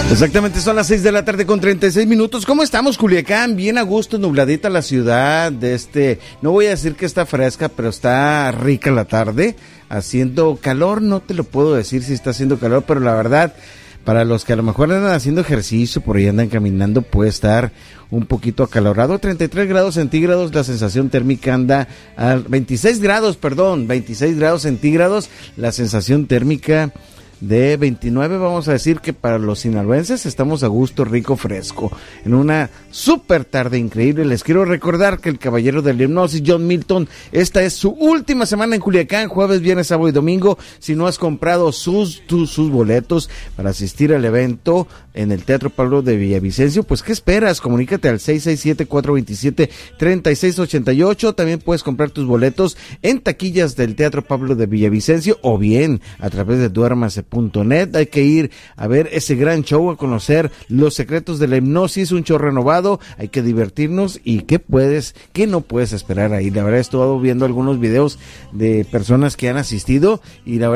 Exactamente, son las 6 de la tarde con 36 minutos. ¿Cómo estamos, Culiacán? Bien a gusto, nubladita la ciudad. No voy a decir que está fresca, pero está rica la tarde. Haciendo calor, no te lo puedo decir si está haciendo calor, pero la verdad, para los que a lo mejor andan haciendo ejercicio, por ahí andan caminando, puede estar un poquito acalorado. 33 grados centígrados, la sensación térmica anda a 26 grados centígrados, la sensación térmica de 29. Vamos a decir que para los sinaloenses estamos a gusto, rico, fresco, en una súper tarde increíble. Les quiero recordar que el caballero de la hipnosis, John Milton, esta es su última semana en Culiacán, jueves, viernes, sábado y domingo. Si no has comprado sus boletos para asistir al evento en el Teatro Pablo de Villavicencio, pues ¿qué esperas? Comunícate al 667-427-3688. También puedes comprar tus boletos en taquillas del Teatro Pablo de Villavicencio o bien a través de duermase.net. Hay que ir a ver ese gran show, a conocer los secretos de la hipnosis, un show renovado. Hay que divertirnos y qué no puedes esperar ahí. La verdad, he estado viendo algunos videos de personas que han asistido y la verdad